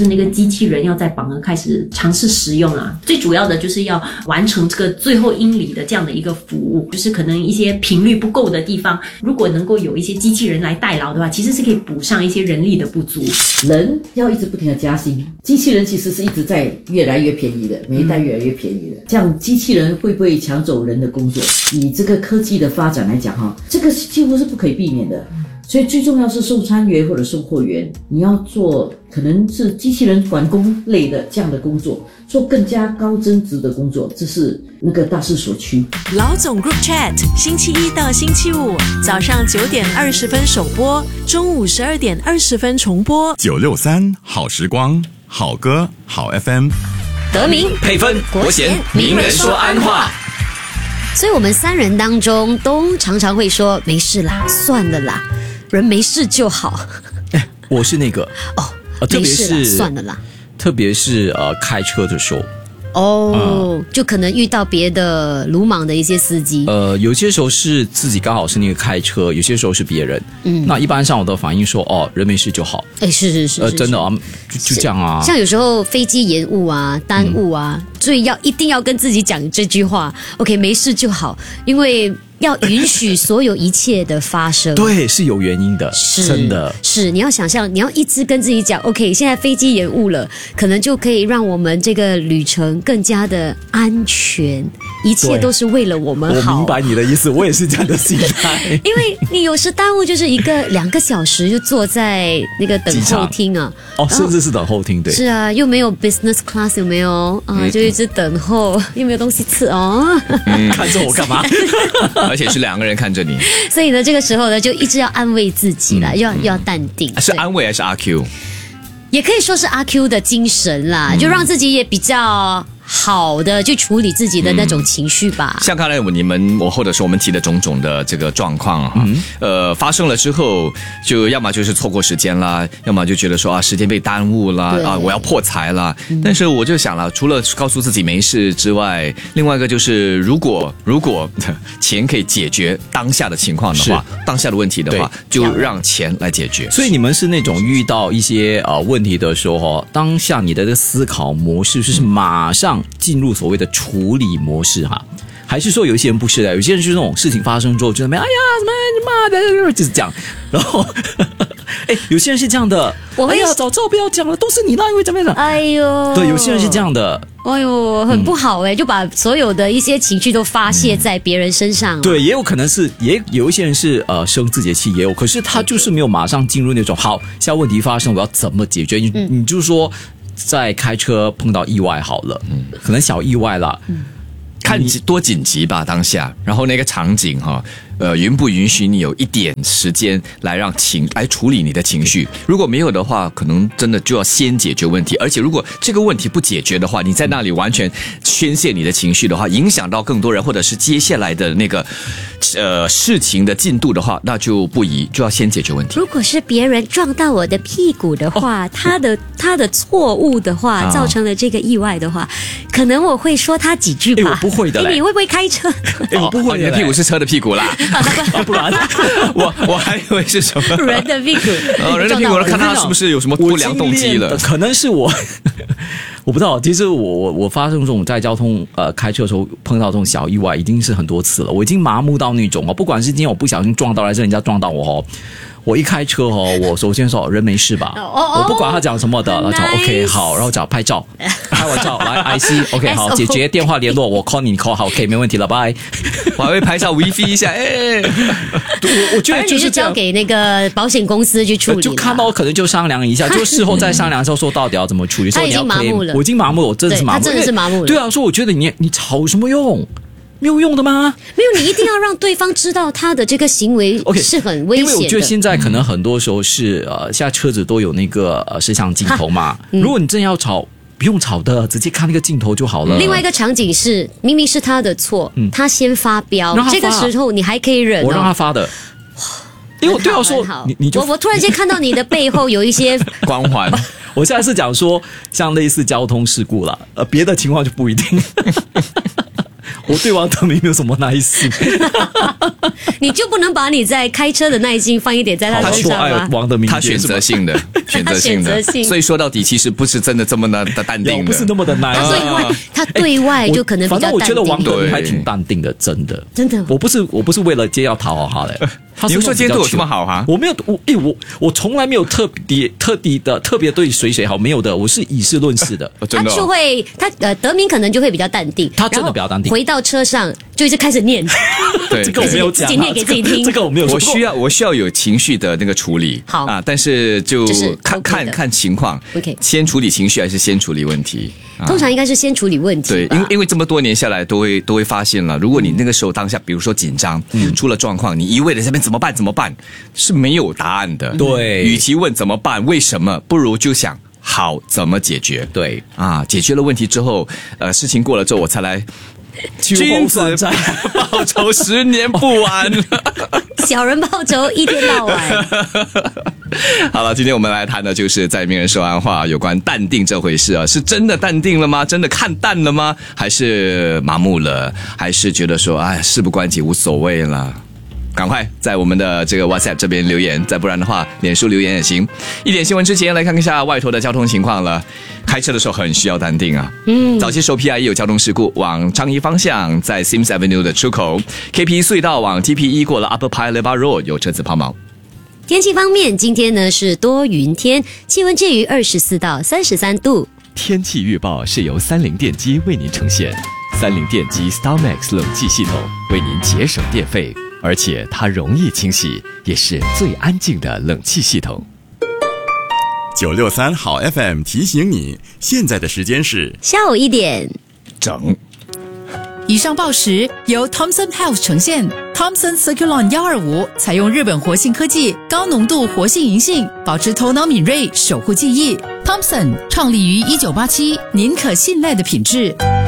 就是那个机器人要在榜额开始尝试使用啊。最主要的就是要完成这个最后英里的这样的一个服务，就是可能一些频率不够的地方，如果能够有一些机器人来代劳的话，其实是可以补上一些人力的不足。 人要一直不停的加薪，机器人其实是一直在越来越便宜的，每一代越来越便宜的。这样机器人会不会抢走人的工作？以这个科技的发展来讲这个几乎是不可以避免的。所以最重要是送餐员或者送货员，你要做可能是机器人管工类的这样的工作，做更加高增值的工作，这是那个大势所趋。 老总 Group Chat 星期一到星期五早上9点20分首播，中午12点20分重播。 963好时光，好歌好 FM， 德明配分国贤名人说安话。 所以我们三人当中都常常会说没事啦，算了啦，人没事就好。 我是那个特别是没事啦，算了啦。 特别是开车的时候。 就可能遇到别的鲁莽的一些司机。 有些时候是自己刚好是那个开车，有些时候是别人。那一般上我的反应说，人没事就好。 是真的啊，就这样啊。 像有时候飞机延误啊、耽误啊，所以一定要跟自己讲这句话 ，OK， 没事就好，因为要允许所有一切的发生。 对，是有原因的，真的是你要想象，你要一直跟自己讲 ，OK， 现在飞机延误了，可能就可以让我们这个旅程更加的安全，一切都是为了我们好。 我明白你的意思，我也是这样的心态。 因为你有时耽误就是2个小时就坐在那个等候厅啊， 甚至是等候厅，对， 是啊，又没有 business class， 有没有就一直等候，又没有东西吃看着我干嘛？ 而且是2个人看着你， 所以呢，这个时候呢，就一直要安慰自己啦，要淡定。 是安慰还是阿 Q？ 也可以说是阿 Q 的精神啦，就让自己也比较好的去处理自己的那种情绪吧。 像刚才我或者是我们提的种种的这个状况发生了之后，就要么就是错过时间啦，要么就觉得说时间被耽误啦，我要破财啦。但是我就想了，除了告诉自己没事之外，另外一个就是如果钱可以解决当下的情况的话，当下的问题的话，就让钱来解决。 所以你们是那种遇到一些问题的时候，当下你的这个思考模式是马上进入所谓的处理模式还是说有一些人不是的，有些人就是那种事情发生之后就在那边什么你妈的就是这样，然后有些人是这样的，早知道不要讲了，都是你那因为怎么样，对，有些人是这样的， 很不好就把所有的一些情绪都发泄在别人身上对，也有可能是也有一些人是生自己的气也有，可是他就是没有马上进入那种好，现在问题发生我要怎么解决，你就是说在开车碰到意外好了，可能小意外啦， 看多紧急吧当下，然后那个场景允不允许你有一点时间来处理你的情绪？如果没有的话，可能真的就要先解决问题。而且如果这个问题不解决的话，你在那里完全宣泄你的情绪的话，影响到更多人，或者是接下来的那个事情的进度的话，那就不宜，就要先解决问题。 如果是别人撞到我的屁股的话，他的错误的话，造成了这个意外的话，可能我会说他几句吧。 我不会的嘞。 你会不会开车？ 我不会的。 你的屁股是车的屁股啦。 不然我还以为是什么人的屁股人的屁股，看他是不是有什么不良动机了。 可能是我不知道，其实我发生这种在交通开车的时候碰到这种小意外已经是很多次了，我已经麻木到那种不管是今天我不小心撞到还是人家撞到我一开车我首先说人没事吧，我不管他讲什么的，然后讲 OK 好，然后讲拍照，拍完照来 IC OK 好，解决电话联络，我 call 你 call 好 OK 没问题了，拜。 我还会拍照 WiFi 一下， 我觉得就是交给那个保险公司去处理， 就看到可能就商量一下，就事后再商量的时候说到底要怎么处理。 他已经麻木了， 我已经麻木了，我真的是麻木了， 他真的是麻木了。 对啊，说我觉得你吵什么用？没有用的吗？ 没有，你一定要让对方知道他的这个行为是很危险的。 因为我觉得现在可能很多时候是现在车子都有那个摄像镜头嘛，如果你真要吵，不用吵的，直接看那个镜头就好了。 另外一个场景是，明明是他的错，他先发飙，这个时候你还可以忍， 我让他发的。因为我对我说， 我突然间看到你的背后有一些光环。 我现在是讲说，像类似交通事故啦，别的情况就不一定。 我对王德明没有什么耐心。 你就不能把你在开车的耐心放一点在他身上吗？ 王德明他选择性的，选择性的，所以说到底其实不是真的这么的淡定的， 不是那么的耐心。 他对外就可能比较淡定。 反正我觉得王德明还挺淡定的，真的。我不是为了今天要讨好他的。 你说今天对我这么好哈？ 我没有，我从来没有特别对谁好，没有的，我是以事论事的。 他就会德明可能就会比较淡定， 他真的比较淡定。 回到车上就一直开始念， 对， 这个我没有讲， 自己念给自己听。 这个我没有说。 我需要有情绪的那个处理， 好啊，但是就是看情况 ，OK， 先处理情绪还是先处理问题？ 通常应该是先处理问题。 对，因为这么多年下来都会发现了，如果你那个时候当下，比如说紧张，出了状况，你一味的这边怎么办，是没有答案的。 对， 与其问怎么办、为什么，不如就想好怎么解决。 对啊，解决了问题之后，事情过了之后，我才来。君子报仇10年不晚， 小人报仇一天到晚。 好了，今天我们来谈的就是在名人说完话有关淡定这回事啊，是真的淡定了吗？真的看淡了吗？还是麻木了？还是觉得说事不关己无所谓了？赶快在我们的这个 WhatsApp 这边留言，再不然的话脸书留言也行。一点新闻之前来看一下外头的交通情况了。开车的时候很需要淡定啊。早些时候 PIE 有交通事故，往昌邑方向在 Sims Avenue 的出口 KP 隧道往 TPE 过了 Upper Paya Lebar Road 有车子抛锚。 天气方面，今天呢是多云天，气温介于24到33度。 天气预报是由30电机为您呈现，30电机 StarMax 冷气系统为您节省电费，而且它容易清洗，也是最安静的冷气系统。 963好 FM 提醒你，现在的时间是下午1点整。 以上报时由 Thomson Health 呈现。Thomson Circulon 125采用日本活性科技，高浓度活性银杏，保持头脑敏锐，守护记忆。Thomson 创立于1987，您可信赖的品质。